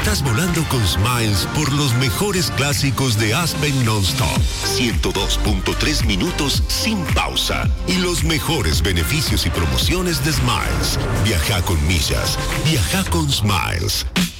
Estás volando con Smiles por los mejores clásicos de Aspen Non-Stop. 102.3 minutos sin pausa. Y los mejores beneficios y promociones de Smiles. Viaja con millas. Viaja con Smiles.